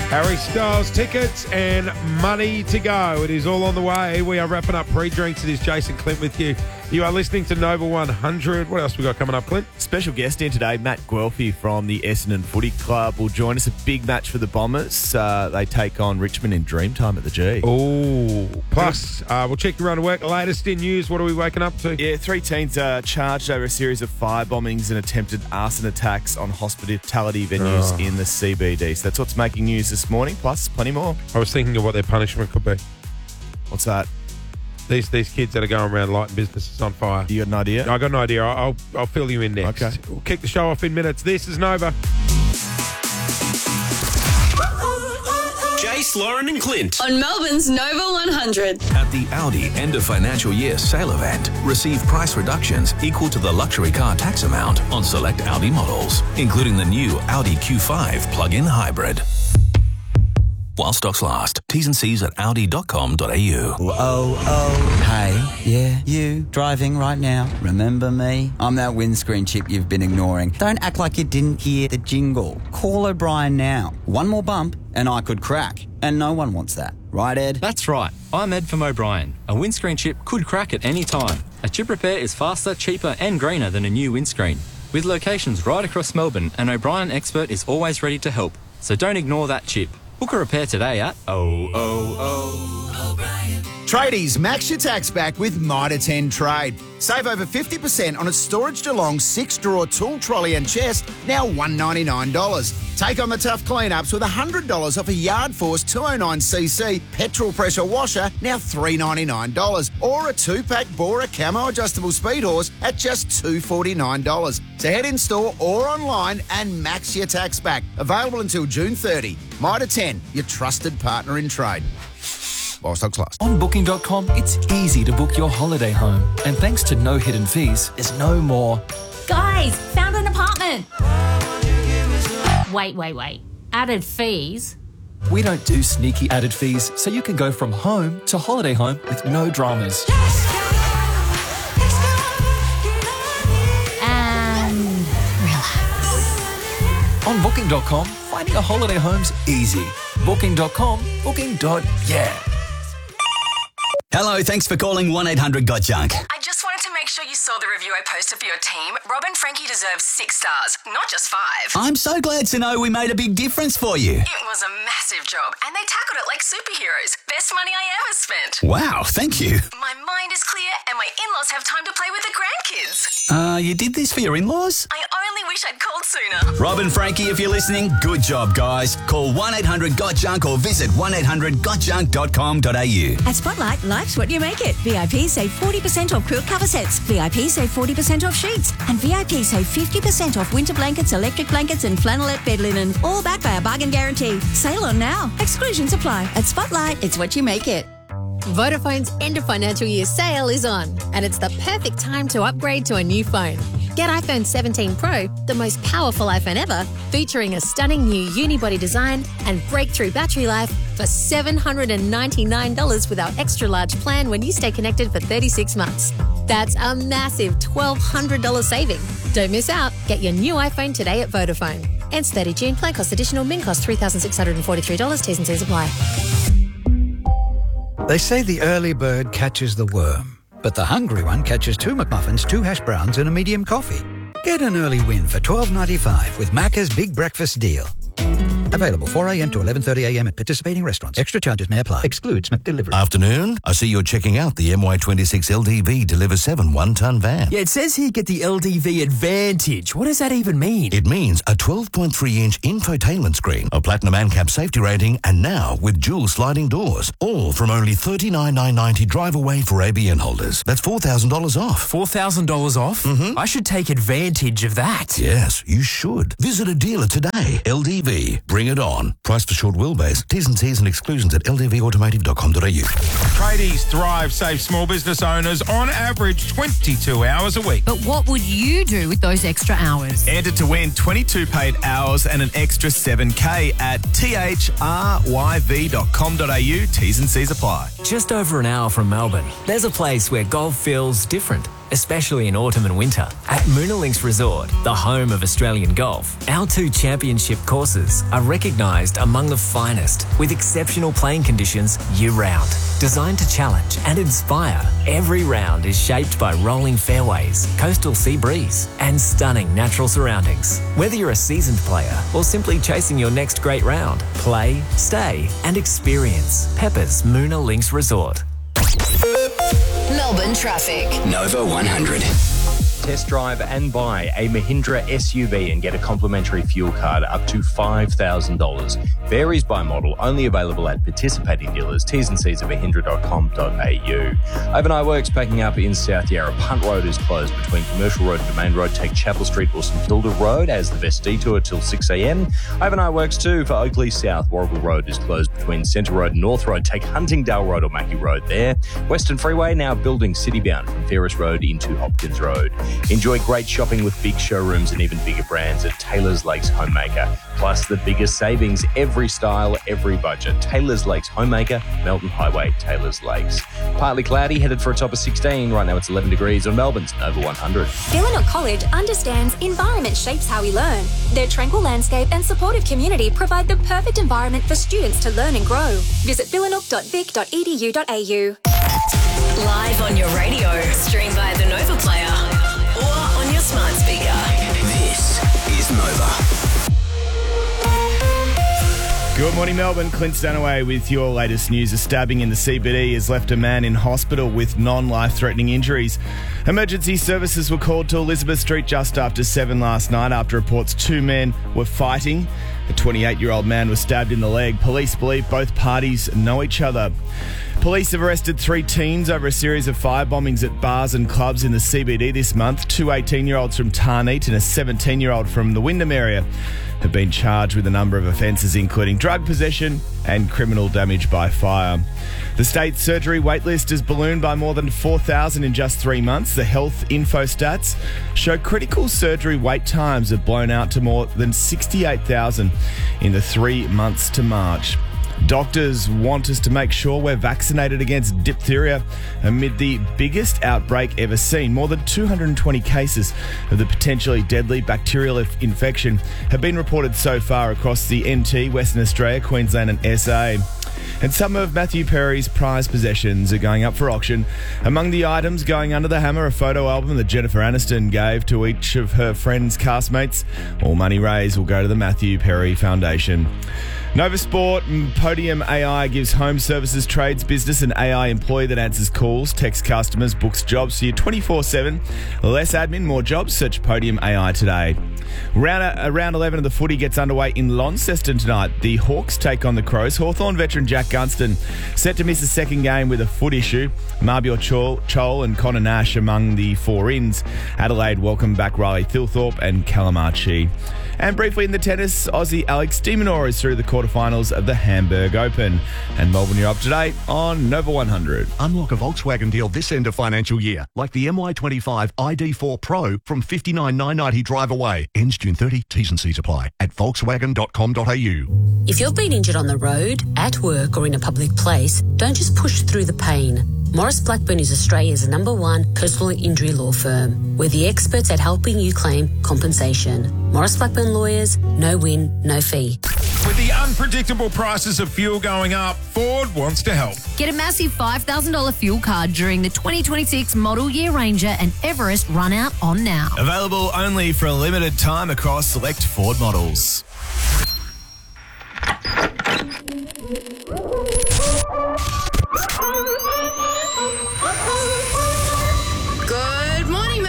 Harry Styles tickets and money to go. It is all on the way. We are wrapping up pre-drinks. It is Jason Clint with you. You are listening to Nova 100. What else we got coming up, Clint? Special guest in today, Matt Guelphy from the Essendon Footy Club will join us. A big match for the Bombers. They take on Richmond in Dreamtime at the G. Oh, plus we'll check your run to work. Latest in news. What are we waking up to? Yeah, 3 teens are charged over a series of fire bombings and attempted arson attacks on hospitality venues in the CBD. So that's what's making news this morning, plus plenty more. I was thinking of what their punishment could be. What's that? These kids that are going around lighting businesses on fire. You got an idea? I got an idea. I'll fill you in next. Okay. We'll kick the show off in minutes. This is Nova. Jace, Lauren and Clint. On Melbourne's Nova 100. At the Audi end of financial year sale event, receive price reductions equal to the luxury car tax amount on select Audi models, including the new Audi Q5 plug-in hybrid. While stocks last. T's and C's at audi.com.au. Hey, yeah, you, driving right now. Remember me? I'm that windscreen chip you've been ignoring. Don't act like you didn't hear the jingle. Call O'Brien now. One more bump and I could crack. And no one wants that. Right, Ed? That's right. I'm Ed from O'Brien. A windscreen chip could crack at any time. A chip repair is faster, cheaper and greener than a new windscreen. With locations right across Melbourne, an O'Brien expert is always ready to help. So don't ignore that chip. Book a repair today at O'Brien. Tradies, max your tax back with Mitre 10 Trade. Save over 50% on a Storage DeLong 6-drawer tool trolley and chest, now $199. Take on the tough cleanups with $100 off a Yard Force 209cc petrol pressure washer, now $399. Or a 2-pack Bora Camo adjustable speed horse at just $249. So head in store or online and max your tax back. Available until June 30. Mitre 10, your trusted partner in trade. While stocks last. On Booking.com, it's easy to book your holiday home. And thanks to no hidden fees, there's no more. Guys, found an apartment. Wait. Added fees? We don't do sneaky added fees, so you can go from home to holiday home with no dramas. And relax. On Booking.com, finding a holiday home's easy. Booking.com, booking.yeah. Hello, thanks for calling 1-800-GOT-JUNK. I just wanted to make sure you saw the review I posted for your team. Rob and Frankie deserve 6 stars, not just 5. I'm so glad to know we made a big difference for you. It was a massive job, and they tackled it like superheroes. Best money I ever spent. Wow, thank you. My mind is clear, and my in-laws have time to play with the grandkids. You did this for your in-laws? I only wish I'd called sooner. Rob and Frankie, if you're listening, good job, guys. Call 1-800-GOT-JUNK or visit 1-800-GOTJUNK.com.au. At Spotlight, life's what you make it. VIP save 40% off quilt cover sets. VIP save 40% off sheets. And VIP save 50% off winter blankets, electric blankets and flannelette bed linen. All backed by a bargain guarantee. Sale on now. Exclusions apply. At Spotlight, it's what you make it. Vodafone's end of financial year sale is on, and it's the perfect time to upgrade to a new phone. Get iPhone 17 Pro, the most powerful iPhone ever, featuring a stunning new unibody design and breakthrough battery life for $799 with our extra large plan when you stay connected for 36 months. That's a massive $1,200 saving. Don't miss out. Get your new iPhone today at Vodafone. Ends 30 June. Plan cost additional. Min cost $3,643. T's and C's apply. They say the early bird catches the worm, but the hungry one catches 2 McMuffins, 2 hash browns and a medium coffee. Get an early win for $12.95 with Macca's Big Breakfast Deal. Available 4 a.m. to 11:30 a.m. at participating restaurants. Extra charges may apply. Excludes McDelivery. Afternoon. I see you're checking out the MY26 LDV Deliver 7 1-ton van. Yeah, it says here get the LDV Advantage. What does that even mean? It means a 12.3-inch infotainment screen, a platinum ANCAP safety rating, and now with dual sliding doors. All from only $39,990 drive away for ABN holders. That's $4,000 off. $4,000 off? Mm-hmm. I should take advantage of that. Yes, you should. Visit a dealer today. LDV. Bring it on. Price for short wheelbase. T's and C's and exclusions at ldvautomotive.com.au. Tradies Thrive save small business owners on average 22 hours a week. But what would you do with those extra hours? Enter to win 22 paid hours and an extra $7K at thryv.com.au. T's and C's apply. Just over an hour from Melbourne, there's a place where golf feels different. especially in autumn and winter. At Moona Links Resort, the home of Australian golf, our 2 championship courses are recognised among the finest, with exceptional playing conditions year-round. Designed to challenge and inspire, every round is shaped by rolling fairways, coastal sea breeze, and stunning natural surroundings. Whether you're a seasoned player or simply chasing your next great round, play, stay, and experience Pepper's Moona Links Resort. Melbourne traffic. Nova 100. Test drive and buy a Mahindra SUV and get a complimentary fuel card up to $5,000. Varies by model, only available at participating dealers. T's and C's at mahindra.com.au. Overnight works packing up in South Yarra. Punt Road is closed between Commercial Road and Domain Road. Take Chapel Street or St Kilda Road as the best detour till 6 a.m. Overnight works too for Oakley South. Warragul Road is closed between Centre Road and North Road. Take Huntingdale Road or Mackie Road there. Western Freeway now building citybound from Ferris Road into Hopkins Road. Enjoy great shopping with big showrooms and even bigger brands at Taylor's Lakes Homemaker. Plus the biggest savings, every style, every budget. Taylor's Lakes Homemaker, Melton Highway, Taylor's Lakes. Partly cloudy, headed for a top of 16. Right now it's 11 degrees on Melbourne's Nova 100. Billanook College understands environment shapes how we learn. Their tranquil landscape and supportive community provide the perfect environment for students to learn and grow. Visit billanook.vic.edu.au. Live on your radio, stream via the Nova Player, or on your smart speaker. This is Nova. Good morning, Melbourne. Clint Stanaway with your latest news. A stabbing in the CBD has left a man in hospital with non-life-threatening injuries. Emergency services were called to Elizabeth Street just after 7 last night after reports 2 men were fighting. A 28-year-old man was stabbed in the leg. Police believe both parties know each other. Police have arrested 3 teens over a series of fire bombings at bars and clubs in the CBD this month. 2 18-year-olds from Tarneet and a 17-year-old from the Wyndham area have been charged with a number of offences, including drug possession and criminal damage by fire. The state's surgery waitlist has ballooned by more than 4,000 in just 3 months. The health info stats show critical surgery wait times have blown out to more than 68,000 in the 3 months to March. Doctors want us to make sure we're vaccinated against diphtheria amid the biggest outbreak ever seen. More than 220 cases of the potentially deadly bacterial infection have been reported so far across the NT, Western Australia, Queensland and SA. And some of Matthew Perry's prized possessions are going up for auction. Among the items going under the hammer, a photo album that Jennifer Aniston gave to each of her friends' castmates. All money raised will go to the Matthew Perry Foundation. Nova Sport, Podium AI gives home services, trades, business and AI employee that answers calls, texts customers, books jobs for you 24/7. Less admin, more jobs. Search Podium AI today. Round 11 of the footy gets underway in Launceston tonight. The Hawks take on the Crows. Hawthorn veteran Jack Gunston set to miss the second game with a foot issue. Marbior Chol and Connor Nash among the 4-ins. Adelaide welcome back Riley Thilthorpe and Callum Archie. And briefly in the tennis, Aussie Alex de Minaur is through the quarterfinals of the Hamburg Open. And Melbourne, you're up to date on Nova 100. Unlock a Volkswagen deal this end of financial year, like the MY25 ID4 Pro from $59,990 drive away. Ends June 30, T's and C's apply at volkswagen.com.au. If you've been injured on the road, at work or in a public place, don't just push through the pain. Morris Blackburn is Australia's #1 personal injury law firm. We're the experts at helping you claim compensation. Morris Blackburn Lawyers, no win, no fee. With the unpredictable prices of fuel going up, Ford wants to help. Get a massive $5,000 fuel card during the 2026 model year Ranger and Everest run out on now. Available only for a limited time across select Ford models.